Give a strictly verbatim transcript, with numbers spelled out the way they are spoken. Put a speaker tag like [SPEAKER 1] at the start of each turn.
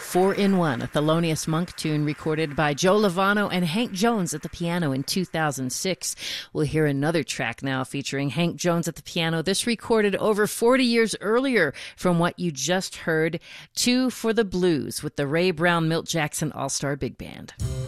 [SPEAKER 1] Four in One, a Thelonious Monk tune recorded by Joe Lovano and Hank Jones at the piano in two thousand six. We'll hear another track now featuring Hank Jones at the piano, this recorded over forty years earlier from what you just heard, Two for the Blues with the Ray Brown Milt Jackson All-Star Big Band.